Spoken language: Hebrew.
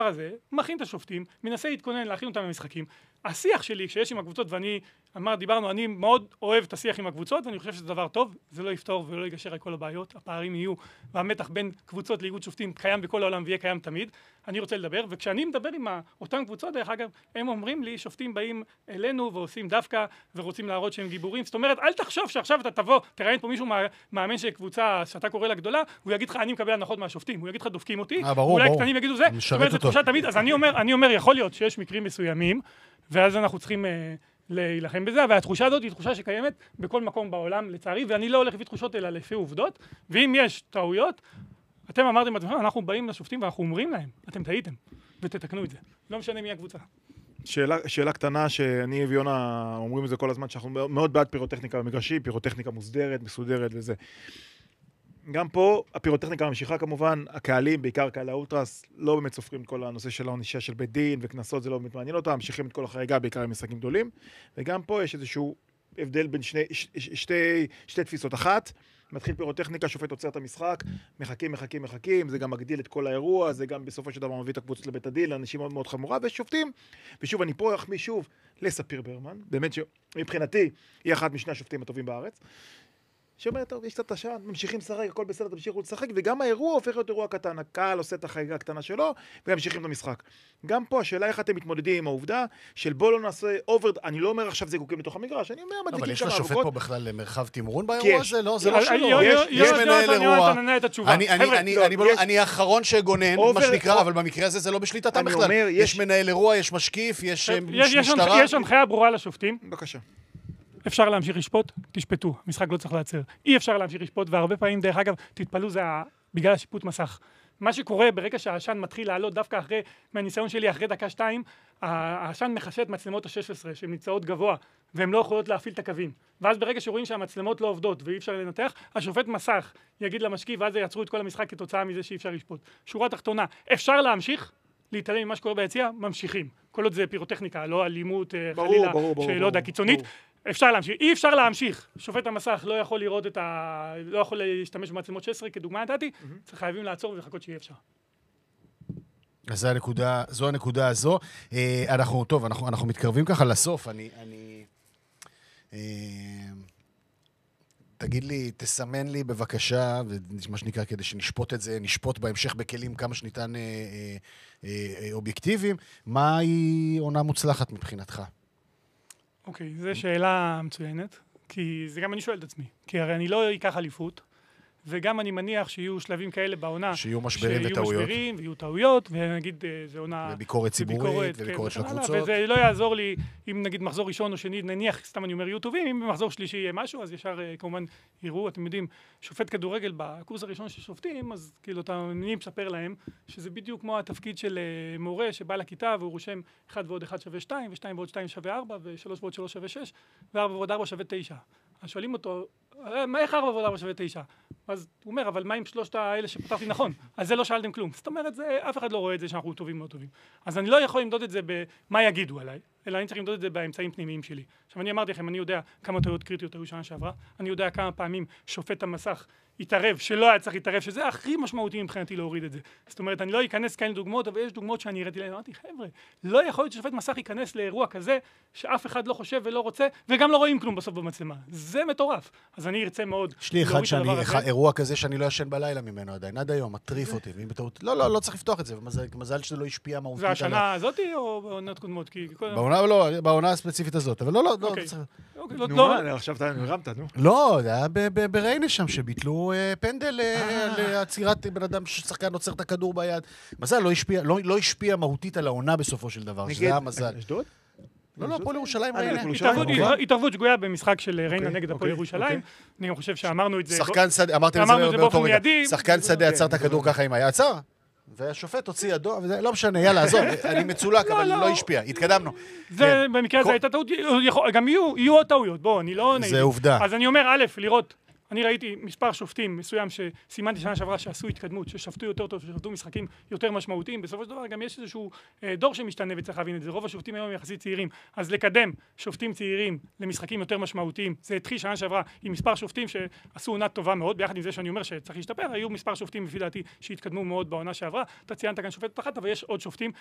הזה, מכין את השופטים, מנסה להתכונן, להכין אותם למשחקים. השיח שלי, כשיש עם הקבוצות, דיברנו, אני מאוד אוהב את השיח עם הקבוצות, ואני חושב שזה דבר טוב, זה לא יפתור ולא יגשר על כל הבעיות, הפערים יהיו, והמתח בין קבוצות לאיגוד שופטים קיים בכל העולם ויהיה קיים תמיד. אני רוצה לדבר, וכשאני מדבר עם אותן קבוצות, דרך אגב, הם אומרים לי, שופטים באים אלינו ועושים דווקא, ורוצים להראות שהם גיבורים. זאת אומרת, אל תחשוב שעכשיו אתה תבוא, תראיין פה מישהו מאמן של קבוצה שאתה קורא לה גדולה, הוא יגיד לך, אני מקבל הנחות מהשופטים, הוא יגיד לך, דופקים אותי, אולי קטנים יגידו זה. זאת אומרת, זה תחושה תמיד. אז אני אומר, יכול להיות שיש מקרים מסוימים, ואז אנחנו צריכים להילחם בזה, והתחושה הזאת היא תחושה שקיימת בכל מקום בעולם, לצערי, ואני לא הולך לפי תחושות אלא לפי עובדות, ואם יש טעויות, אתם אמרתם בעצמכם, אנחנו באים לשופטים ואנחנו אומרים להם, אתם טעיתם, ותתקנו את זה. לא משנה מי הקבוצה. שאלה קטנה שאני ויונה אומרים את זה כל הזמן, שאנחנו מאוד בעד פירוטכניקה במגרשים, פירוטכניקה מוסדרת, מסודרת וזה. גם פה הפירוטכניקה ממשיכה כמובן, הקהלים, בעיקר קהלי האולטרס, לא באמת סופרים את כל הנושא של הענישה של בית דין וכנסות, זה לא באמת מעניין אותם, ממשיכים את כל החריגה, בעיקר עם משחקים גדולים, וגם פה יש איזשהו הבדל בין שתי תפיסות. אחת, מתחיל פירוטכניקה, שופט עוצר את המשחק, מחכים, זה גם מגדיל את כל האירוע, זה גם בסופו של דבר מביא את הקבוצות לבית הדין, לאנשים מאוד מאוד חמורה, ושופטים, ושוב אני פה אחמיא שוב לספיר ברמן, באמת שמבחינתי היא אחת משני השופטים הטובים בארץ, שאומרת, טוב, יש קצת השעה, ממשיכים לשחק, הכל בסדר, תמשיכו לשחק, וגם האירוע הופך להיות אירוע קטן, הקהל עושה את החגיגה הקטנה שלו, וממשיכים את המשחק. גם פה, השאלה איך אתם מתמודדים עם העובדה, של בוא לא נעשה אובר, אני לא אומר עכשיו זיקוקים לתוך המגרש, אני אומר, מדליקים שם אבל יש לשופט פה בכלל מרחב תמרון באירוע הזה? לא, זה לא שלו. יש מנהל אירוע. אני האחרון שגונן, מה שנקרא, אבל במקרה הזה זה לא בשליטתם בכלל. יש מנהל אירוע, יש משקיף, יש משטרה. יש הנחיה ברורה לשופטים. בבקשה. אפשר להמשיך לשפוט, תשפטו, המשחק לא צריך לעצר. אי אפשר להמשיך לשפוט, והרבה פעמים, דרך אגב, תתפלו, זה בגלל השיפוט מסך. מה שקורה ברגע שהעשן מתחיל לעלות, דווקא אחרי, מהניסיון שלי, אחרי דקה 2, העשן מחשב את מצלמות ה-16, שהן נמצאות גבוה, והן לא יכולות להפעיל את הקווים. ואז ברגע שרואים שהמצלמות לא עובדות, ואי אפשר לנתח, השופט מסך יגיד למשקיף, ואז יעצרו את כל המשחק כתוצאה מזה שאי אפשר לשפוט. שורה תחתונה, אפשר להמשיך, להתעלם ממה שקורה ביציע, ממשיכים. כל עוד זה פירוטכניקה, לא אלימות, חלילה, שלא יודע, קיצונית. אפשר להמשיך, אי אפשר להמשיך. שופט המסך לא יכול לראות לא יכול להשתמש במצלמות 16 כדוגמה נתתי, חייבים לעצור ולחכות שיהיה אפשר. אז זו הנקודה הזו. אנחנו מתקרבים ככה לסוף. תגיד לי, תסמן לי בבקשה, מה שנקרא כדי שנשפוט את זה, נשפוט בהמשך בכלים כמה שניתן אובייקטיביים, מהי עונה מוצלחת מבחינתך? אוקיי, זו שאלה מצוינת, כי זה גם אני שואל את עצמי, כי הרי אני לא אקח אליפות, וגם אני מניח שיהיו שלבים כאלה בעונה, שיהיו משברים וטעויות, ויהיו טעויות, ונגיד זה עונה... וביקורת ציבורית, וביקורת של הקבוצות. וזה לא יעזור לי, אם נגיד מחזור ראשון או שני, נניח, סתם אני אומר, יהיו טובים, אם במחזור שלישי יהיה משהו, אז ישר כמובן יראו, אתם יודעים, שופט כדורגל בקורס הראשון של שופטים, אז כאילו אני מספר להם, שזה בדיוק כמו התפקיד של מורה שבא לכיתה, והוא רושם 1 ועוד 1 שווה 2, ו2 ועוד 2 שווה 4, ו3 ועוד 3 שווה 6, ו4 ועוד 4 שווה 9. אז שואלים אותו, איך 4 ועוד 4 שווה 9? אז הוא אומר, אבל מה עם שלושת האלה שפתרתי נכון? אז זה לא שאלתם כלום. זאת אומרת, אף אחד לא רואה את זה שאנחנו טובים מאוד טובים. אז אני לא יכול למדוד את זה במה יגידו עליי, אלא אני צריך למדוד את זה באמצעים פנימיים שלי. עכשיו, אני אמרתי לכם, אני יודע כמה טעויות קריטיות היו שנה שעברה, אני יודע כמה פעמים שופט המסך התערב, שלא היה צריך להתערב, שזה הכי משמעותי מבחינתי להוריד את זה. זאת אומרת, אני לא אכנס כאלה דוגמאות, אבל יש דוגמאות שאני הראיתי להם, אמרתי, חבר'ה, לא יכול להיות ששופט מסך ייכנס לאירוע כזה, שאף אחד לא חושב ולא רוצה, וגם לא רואים כלום בסוף במצלמה. זה מטורף. אז אני ארצה מאוד להוריד את הדבר הזה. אירוע כזה שאני לא ישן בלילה ממנו עדיין, עד היום, מטריף אותי, לא צריך לפתוח את זה, מזל שזה לא השפיע מהותית עליו. זה השנה הזאת או בעונות קודמות? בעונה הספציפית הזאת, אבל לא, עכשיו אתה הרמת, נו. לא, זה היה בריינה שם, שביטלו פנדל לעצירת בן אדם ששחקן עוצר את הכדור ביד. מזל לא השפיע מהותית על העונה בסופו של דבר, שזה היה מזל. אשדוד? לא, הפועל ירושלים ריינה. התערבות שגויה במשחק של ריינה נגד הפועל ירושלים. אני גם חושב שאמרנו את זה. שחקן שדה, אמרתם את זה באותו רגע. שחקן שדה עצר את הכדור ככה עם היד, עצר. והשופט הוציא ידו, לא משנה, יאללה, עזוב, אני מצולק, אבל לא השפיע, התקדמנו. זה, במקרה הזה הייתה טעות, גם יהיו עוד טעויות, בואו, אני לא נעים. זה עובדה. אז אני אומר, א', לראות, אני ראיתי מספר שופטים מסוים שסימנתי שנה שעברה שעשו התקדמות, ששפטו יותר טוב, ששפטו משחקים יותר משמעותיים. בסופו של דבר גם יש איזשהו דור שמשתנה וצריך להבין את זה. רוב השופטים היום יחסית צעירים. אז לקדם שופטים צעירים למשחקים יותר משמעותיים, זה התחיל שנה שעברה עם מספר שופטים שעשו עונה טובה מאוד, ביחד עם זה שאני אומר שצריך להשתפר, היו מספר שופטים לפי דעתי שהתקדמו מאוד בעונה שעברה. אתה ציינת כאן שופטת אחת, אבל יש עוד שופטים,